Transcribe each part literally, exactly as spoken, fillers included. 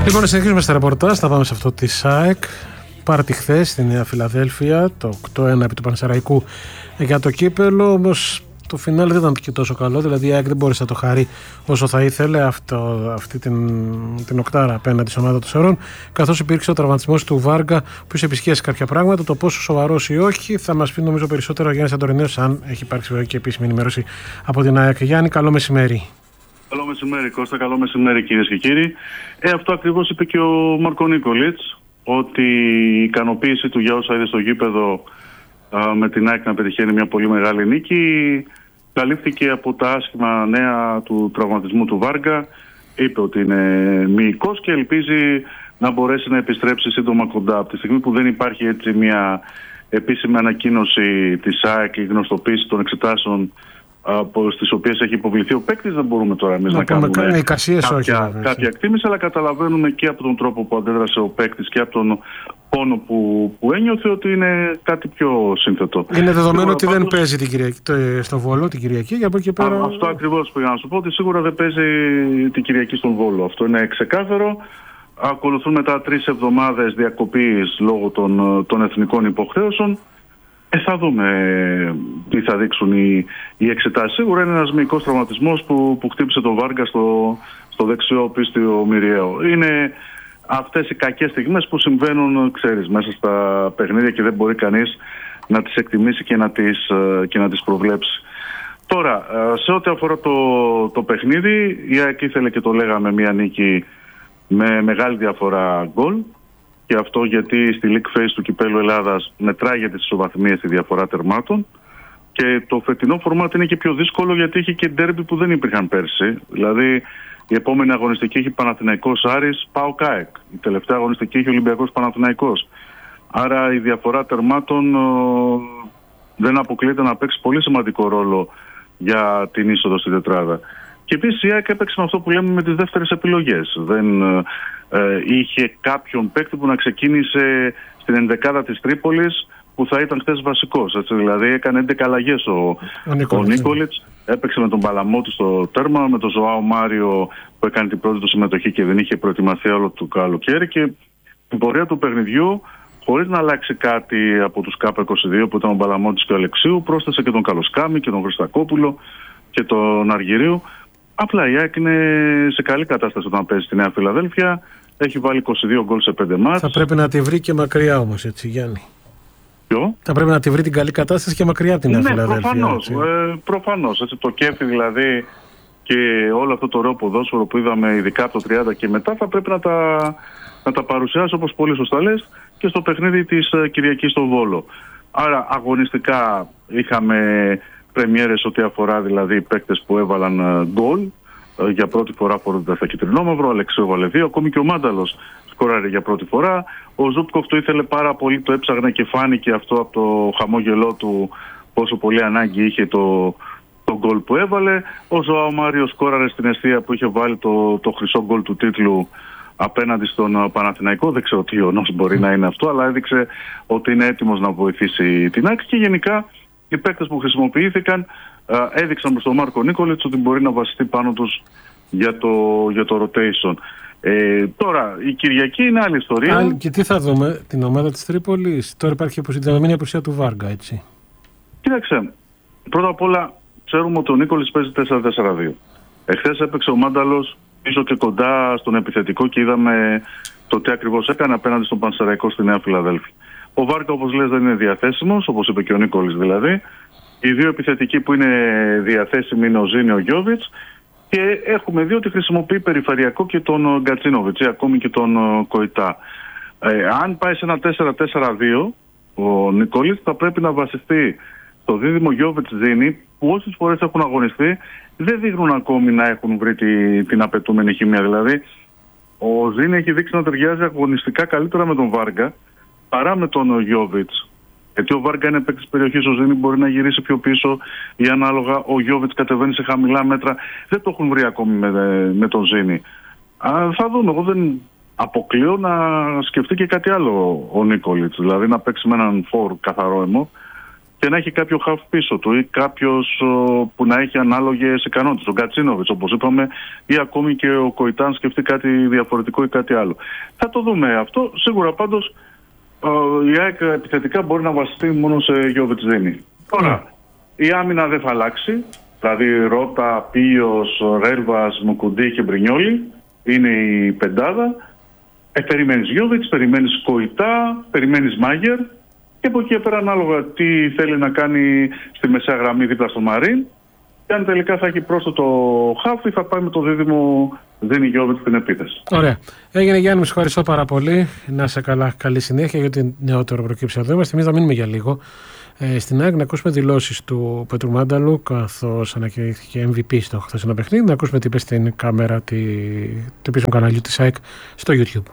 Λοιπόν, συνεχίζουμε στα ρεπορτάζ. Θα πάμε σε αυτό τη ΑΕΚ. Πάρτι χθες στη Νέα Φιλαδέλφια, το οκτώ ένα επί του Πανσεραϊκού για το κύπελο. Όμως το φινάλε δεν ήταν και τόσο καλό. Δηλαδή η ΑΕΚ δεν μπόρεσε να το χαρεί όσο θα ήθελε αυτό, αυτή την, την οκτάρα απέναντι στην ομάδα των Σερών. Καθώς υπήρξε ο τραυματισμός του Βάργα, που είχε επισχέσει κάποια πράγματα. Το πόσο σοβαρός ή όχι θα μας πει νομίζω περισσότερο ο Γιάννης Αντορινέος, αν έχει υπάρξει βέβαια και επίσημη ενημέρωση από την ΑΕΚ. Γιάννη, καλό μεσημέρι. Καλό μεσημέρι, Κώστα. Καλό μεσημέρι, κυρίες και κύριοι. Ε, αυτό ακριβώς είπε και ο Μάρκο Νίκολιτς, ότι η ικανοποίηση του για όσα είδε στο γήπεδο α, με την ΑΕΚ να πετυχαίνει μια πολύ μεγάλη νίκη καλύφθηκε από τα άσχημα νέα του τραυματισμού του Βάργα. Είπε ότι είναι μυϊκός και ελπίζει να μπορέσει να επιστρέψει σύντομα κοντά. Από τη στιγμή που δεν υπάρχει έτσι μια επίσημη ανακοίνωση της ΑΕΚ, η γνωστοποίηση των εξετάσεων από στις οποίες έχει υποβληθεί ο παίκτης, δεν μπορούμε τώρα εμείς να, να κάνουμε κα... εικασίες, κάποια, όχι, κάποια εκτίμηση, αλλά καταλαβαίνουμε και από τον τρόπο που αντέδρασε ο παίκτης και από τον πόνο που, που ένιωθε ότι είναι κάτι πιο σύνθετο. Είναι δεδομένο ότι πάντως... δεν παίζει την Κυριακή, το, στο Βόλο την Κυριακή, για από εκεί πέρα... Α, αυτό ακριβώς πήγα να σου πω, ότι σίγουρα δεν παίζει την Κυριακή στον Βόλο. Αυτό είναι ξεκάθαρο. Ακολουθούν μετά τρεις εβδομάδες διακοπής λόγω των, των εθνικών υποχρέωσεων. Ε, θα δούμε τι θα δείξουν οι, οι εξετάσεις. Σίγουρα είναι ένας μυϊκός τραυματισμός που, που χτύπησε τον Βάργα στο, στο δεξιό πίστιο μυριαίο. Είναι αυτές οι κακές στιγμές που συμβαίνουν, ξέρεις, μέσα στα παιχνίδια και δεν μπορεί κανείς να τις εκτιμήσει και να τις, και να τις προβλέψει. Τώρα, σε ό,τι αφορά το, το παιχνίδι, η ΑΕΚ ήθελε, και το λέγαμε, μια νίκη με μεγάλη διαφορά γκολ. Και αυτό γιατί στη League Phase του Κυπέλλου Ελλάδας μετράγεται στις ισοβαθμίες τη διαφορά τερμάτων. Και το φετινό φορμάτ είναι και πιο δύσκολο γιατί έχει και ντέρμπι που δεν υπήρχαν πέρσι. Δηλαδή η επόμενη αγωνιστική έχει Παναθηναϊκός Άρης ΠΑΟΚ ΑΕΚ. Η τελευταία αγωνιστική έχει Ολυμπιακός Παναθηναϊκός. Άρα η διαφορά τερμάτων ο, δεν αποκλείεται να παίξει πολύ σημαντικό ρόλο για την είσοδο στη τετράδα. Και επίσης η ΑΕΚ έπαιξε με αυτό που λέμε με τις δεύτερες επιλογές. Δεν ε, είχε κάποιον παίκτη που να ξεκίνησε στην ενδεκάδα της Τρίπολης που θα ήταν χθες βασικός. Έτσι, δηλαδή έκανε έντεκα αλλαγές ο, ο Νίκολιτς. Έπαιξε με τον Παλαμότη στο τέρμα, με τον Ζωάο Μάριο που έκανε την πρώτη του συμμετοχή και δεν είχε προετοιμαστεί όλο το καλοκαίρι. Και την πορεία του παιχνιδιού, χωρίς να αλλάξει κάτι από τους ΚΑΠ είκοσι δύο που ήταν ο Παλαμότης και ο Αλεξίου, πρόσθεσε και τον Καλοσκάμη και τον Χριστακόπουλο και τον Αργυρίου. Απλά η ΑΕΚ είναι σε καλή κατάσταση όταν παίζει στη Νέα Φιλαδέλφια. Έχει βάλει είκοσι δύο γκολ σε πέντε μάτς. Θα πρέπει να τη βρει και μακριά όμως, έτσι, Γιάννη. Ποιο? Θα πρέπει να τη βρει την καλή κατάσταση και μακριά από τη Νέα ναι, Φιλαδέλφια. Προφανώς. Ε, προφανώς έτσι, το κέφι δηλαδή και όλο αυτό το ωραίο ποδόσφαιρο που είδαμε ειδικά από το τριάντα και μετά θα πρέπει να τα, να τα παρουσιάσει, όπως πολύ σωστά λες, και στο παιχνίδι της Κυριακής στο Βόλο. Άρα αγωνιστικά είχαμε πρεμιέρες ό,τι αφορά δηλαδή παίκτες που έβαλαν γκολ. Uh, για πρώτη φορά φορώντας τα κυτρινόμαυρο, ο Αλεξίου βάλε δύο, ακόμη και ο Μάνταλος σκοράρε για πρώτη φορά. Ο Ζούπκοφ το ήθελε πάρα πολύ, το έψαγνε και φάνηκε αυτό από το χαμόγελό του πόσο πολύ ανάγκη είχε το, το γκολ που έβαλε. Ο Ζωάο Μάριο σκόραρε στην εστία που είχε βάλει το, το χρυσό γκολ του τίτλου απέναντι στον Παναθηναϊκό. Δεν ξέρω τι ονός μπορεί να είναι αυτό, αλλά έδειξε ότι είναι έτοιμος να βοηθήσει την ΑΕΚ. Και γενικά οι παίκτες που χρησιμοποιήθηκαν Uh, έδειξαν προς τον Μάρκο Νίκολιτς ότι μπορεί να βασιστεί πάνω τους για το, για το rotation. Ε, τώρα, η Κυριακή είναι άλλη ιστορία. Α, και τι θα δούμε, την ομάδα της Τρίπολης? Τώρα υπάρχει η απουσία του Βάργα, έτσι. Κοίταξε, πρώτα απ' όλα ξέρουμε ότι ο Νίκολιτς παίζει τέσσερα τέσσερα δύο. Εχθές έπαιξε ο Μάνταλος πίσω και κοντά στον επιθετικό και είδαμε το τι ακριβώς έκανε απέναντι στον Πανσεραϊκό στη Νέα Φιλαδέλφια. Ο Βάργα, όπως λες, δεν είναι διαθέσιμος, όπως είπε και ο Νίκολιτς δηλαδή. Οι δύο επιθετικοί που είναι διαθέσιμοι είναι ο Ζήνη, ο Γιώβιτς, και έχουμε δει ότι χρησιμοποιεί περιφερειακό και τον Γκατσίνοβιτς ή ακόμη και τον Κοϊτά. Ε, αν πάει σε ένα τέσσερα τέσσερα δύο, ο Νικόλης θα πρέπει να βασιστεί στο δίδυμο Γιώβιτς-Ζήνη, που όσες φορές έχουν αγωνιστεί δεν δείχνουν ακόμη να έχουν βρει τη, την απαιτούμενη χημεία. Δηλαδή, ο Ζήνη έχει δείξει να ταιριάζει αγωνιστικά καλύτερα με τον Βάργα παρά με τον Γιώβιτς. Γιατί ο Βάργα είναι παίκτης περιοχής, ο Ζήνη μπορεί να γυρίσει πιο πίσω ή ανάλογα ο Γιώβιτς κατεβαίνει σε χαμηλά μέτρα. Δεν το έχουν βρει ακόμη με, με τον Ζήνη. Α, θα δούμε. Εγώ δεν αποκλείω να σκεφτεί και κάτι άλλο ο Νίκολιτς. Δηλαδή να παίξει με έναν φορ καθαρό αιμό και να έχει κάποιο χαφ πίσω του ή κάποιος που να έχει ανάλογες ικανότητες, ο Γκατσίνοβιτς όπως είπαμε, ή ακόμη και ο Κοϊτάν σκεφτεί κάτι διαφορετικό ή κάτι άλλο. Θα το δούμε αυτό. Σίγουρα πάντως η ΑΕΚ επιθετικά μπορεί να βασιστεί μόνο σε Γιοβιτς-Δίνη. Τώρα, η άμυνα δεν θα αλλάξει. Δηλαδή Ρώτα, Πίος, Ρέλβας, Μουκουντή και Μπρινιόλι είναι η πεντάδα. Ε, περιμένεις Γιόβιτς, περιμένεις Κοϊτά, περιμένεις Μάγερ και από εκεί πέρα ανάλογα τι θέλει να κάνει στη μεσαία γραμμή δίπλα στο Μαρίν και αν τελικά θα έχει πρόσθετο χάφι θα πάει με το δίδυμο Δίνη Γιόβιτς στην επίθεση. Ωραία. Έγινε Γιάννη, με ευχαριστώ πάρα πολύ. Να είσαι καλά, καλή συνέχεια για την νεότερο προκύψη εδώ. Είμαστε εμείς, θα μείνουμε για λίγο ε, στην ΑΕΚ να ακούσουμε δηλώσεις του Πέτρου Μάνταλου καθώς ανακηρύχθηκε εμ βι πι στο χθεσινό παιχνίδι. Να ακούσουμε τι είπε στην κάμερα τη, του επίσημου καναλιού της ΑΕΚ στο YouTube.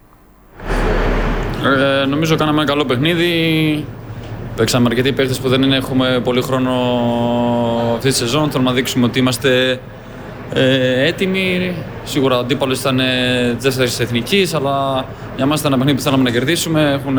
Ε, νομίζω κάναμε ένα καλό παιχνίδι. Παίξαμε αρκετοί παίκτες που δεν έχουμε πολύ χρόνο αυτή τη σεζόν. Θέλουμε να δείξουμε ότι είμαστε ε, έτοιμοι. Σίγουρα ο αντίπαλος ήταν τέσσερις εθνικής, αλλά για μας ήταν ένα παιχνίδι που θέλαμε να κερδίσουμε. Έχουν,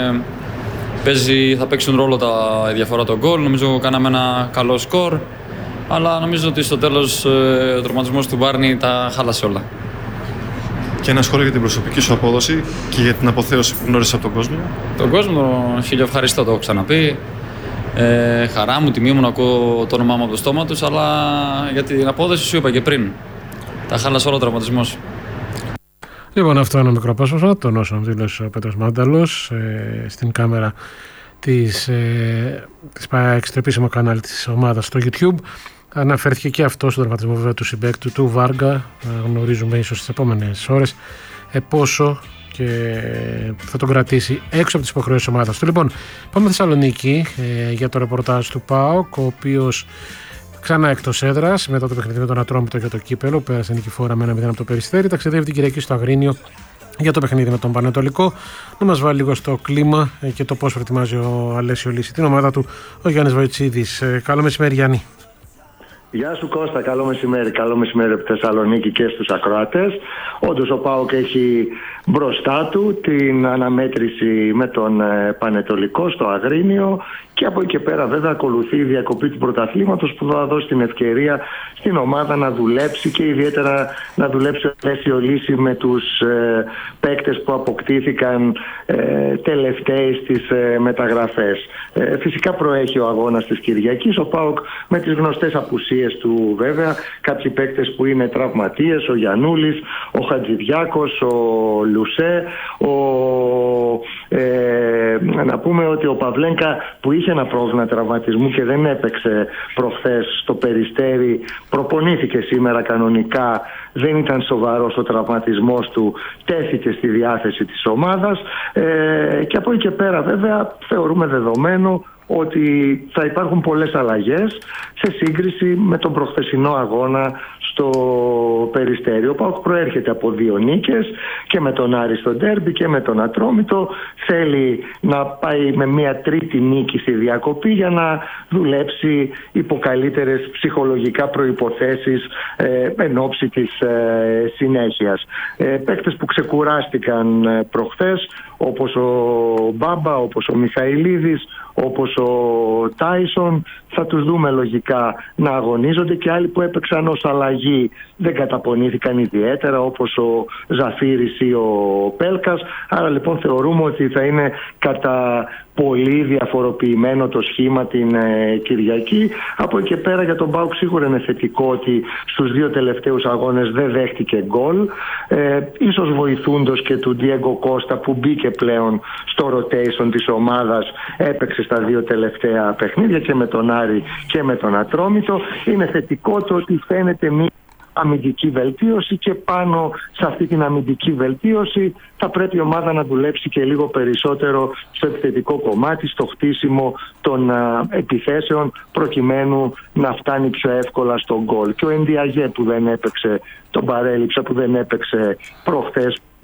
παίζει, θα παίξουν ρόλο τα διαφορά των γκολ. Νομίζω κάναμε ένα καλό σκορ. Αλλά νομίζω ότι στο τέλος ε, ο τραυματισμός του Μπάρνι τα χάλασε όλα. Και ένα σχόλιο για την προσωπική σου απόδοση και για την αποθέωση που γνώρισα από τον κόσμο. Τον κόσμο, χίλιο ευχαριστώ, το έχω ξαναπεί. Ε, χαρά μου, τιμή μου να ακούω το όνομά μου από το στόμα τους, αλλά για την απόδοση σου είπα και πριν. Τα χάλασε όλο ο τραυματισμός. Λοιπόν, αυτό είναι ένα μικρό απόσπασμα των όσων δήλωσε ο Πέτρος Μάνταλος ε, στην κάμερα της, ε, της στο επίσημο κανάλι της ομάδας στο YouTube. Αναφέρθηκε και αυτό στον τραυματισμό βέβαια του συμπαίκτου του Βάργα. Γνωρίζουμε ίσως στις επόμενες ώρες ε, πόσο και θα τον κρατήσει έξω από τις υποχρεώσεις της ομάδας του. Λοιπόν, πάμε στη Θεσσαλονίκη ε, για το ρεπορτάζ του ΠΑΟΚ, ο οποίος ξανά εκτός έδρας μετά το παιχνίδι με τον Ατρόμητο για το κύπελο. Πέρασε νικηφόρα με ένα μηδέν από το Περιστέρι. Ταξιδεύει την Κυριακή στο Αγρίνιο για το παιχνίδι με τον Πανετολικό. Να μας βάλει λίγο στο κλίμα ε, και το πώς προετοιμάζει ο Αλέσιο Λύση την ομάδα του ο Γιάννης Βοητσίδης. Ε, καλό μεσημέρι, Γιάννη. Γεια σου Κώστα, καλό μεσημέρι. Καλό μεσημέρι από τη Θεσσαλονίκη και στους ακροατές. Όντως ο ΠΑΟΚ έχει μπροστά του την αναμέτρηση με τον Πανετολικό στο Αγρίνιο και από εκεί και πέρα βέβαια ακολουθεί η διακοπή του πρωταθλήματος που θα δώσει την ευκαιρία στην ομάδα να δουλέψει και ιδιαίτερα να δουλέψει ο Λύση με τους ε, παίκτες που αποκτήθηκαν ε, τελευταίοι στις ε, μεταγραφές. Ε, φυσικά προέχει ο αγώνας της Κυριακής, ο ΠΑΟΚ με τις γνωστές απουσίες του βέβαια, κάποιοι παίκτες που είναι τραυματίες, ο Γιαννούλης, ο Χατζηδιάκος, ο Λουσέ, ο, ε, να πούμε ότι ο Παυλένκα που είχε ένα πρόβλημα τραυματισμού και δεν έπαιξε προχθές στο Περιστέρι, προπονήθηκε σήμερα κανονικά, δεν ήταν σοβαρός ο τραυματισμός του, τέθηκε στη διάθεση της ομάδας ε, και από εκεί και πέρα βέβαια θεωρούμε δεδομένο ότι θα υπάρχουν πολλές αλλαγές σε σύγκριση με τον προχθεσινό αγώνα στο Περιστέρι. Ο ΠΑΟΚ προέρχεται από δύο νίκες και με τον Άρη στο ντέρμπι και με τον Ατρόμητο. Θέλει να πάει με μια τρίτη νίκη στη διακοπή για να δουλέψει υπό καλύτερες ψυχολογικά προϋποθέσεις ε, εν ώψη της ε, συνέχειας. Ε, παίκτες που ξεκουράστηκαν ε, προχθές όπως ο Μπάμπα, όπως ο Μιχαηλίδης, όπως ο Τάισον, θα τους δούμε λογικά να αγωνίζονται και άλλοι που έπαιξαν ως αλλαγή δεν καταπονήθηκαν ιδιαίτερα όπως ο Ζαφύρης ή ο Πέλκας. Άρα λοιπόν θεωρούμε ότι θα είναι κατά πολύ διαφοροποιημένο το σχήμα την ε, Κυριακή. Από εκεί και πέρα για τον ΠΑΟΚ σίγουρα είναι θετικό ότι στους δύο τελευταίους αγώνες δεν δέχτηκε γκολ. Ε, ίσως βοηθούντος και του Ντιέγκο Κώστα που μπήκε πλέον στο rotation της ομάδας, έπαιξε στα δύο τελευταία παιχνίδια και με τον Άρη και με τον Ατρόμητο. Είναι θετικό το ότι φαίνεται μία αμυντική βελτίωση και πάνω σε αυτή την αμυντική βελτίωση θα πρέπει η ομάδα να δουλέψει και λίγο περισσότερο στο επιθετικό κομμάτι, στο χτίσιμο των α, επιθέσεων προκειμένου να φτάνει πιο εύκολα στον γκολ. Και ο Ενδιαγέ που δεν έπαιξε, τον παρέλειψα, που δεν έπαιξε προχθές,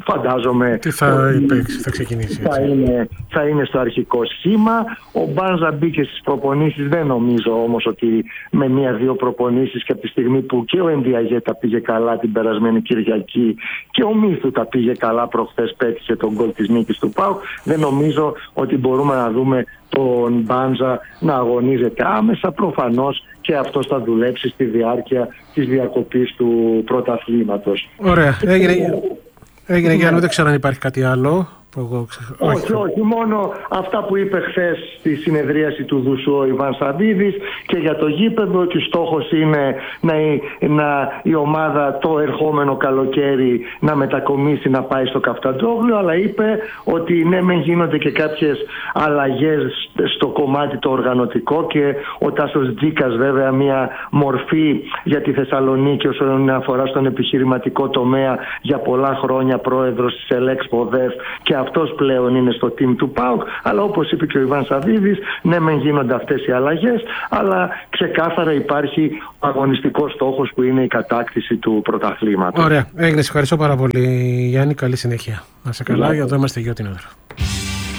φαντάζομαι τι θα, υπέξει, θα ξεκινήσει. Θα είναι, θα είναι στο αρχικό σχήμα. Ο Μπάνζα μπήκε στις προπονήσεις. Δεν νομίζω όμως ότι με μία-δύο προπονήσεις, και από τη στιγμή που και ο Ενδιαγέ τα πήγε καλά την περασμένη Κυριακή και ο Μίθου τα πήγε καλά προχθές, πέτυχε τον γκολ της νίκης του ΠΑΟΚ, δεν νομίζω ότι μπορούμε να δούμε τον Μπάνζα να αγωνίζεται άμεσα. Προφανώς και αυτός θα δουλέψει στη διάρκεια της διακοπής του πρωταθλήματος. Ωραία. Έγινε, έγινε Γιάννη, δεν ξέρω αν υπάρχει κάτι άλλο. Εγώ ξε... όχι, όχι, όχι, μόνο αυτά που είπε χθες στη συνεδρίαση του Δουσού ο Ιβάν Σαββίδης και για το γήπεδο, ότι στόχος είναι να, να η ομάδα το ερχόμενο καλοκαίρι να μετακομίσει, να πάει στο Καφτατζόγλιο, αλλά είπε ότι ναι, μεν γίνονται και κάποιες αλλαγές στο κομμάτι το οργανωτικό και ο Τάσος Τζίκας βέβαια μια μορφή για τη Θεσσαλονίκη όσον αφορά στον επιχειρηματικό τομέα, για πολλά χρόνια πρόεδρος της ΕΛΕΞ ΠΟΔΕΦ, και αυτός πλέον είναι στο team του ΠΑΟΚ. Αλλά όπως είπε και ο Ιβάν Σαββίδης, ναι μεν γίνονται αυτές οι αλλαγές, αλλά ξεκάθαρα υπάρχει ο αγωνιστικός στόχος που είναι η κατάκτηση του πρωταθλήματος. Ωραία, έγινε. Σε ευχαριστώ πάρα πολύ Γιάννη, καλή συνέχεια. Να σε καλά, για εδώ είμαστε Γεωτινόδρο.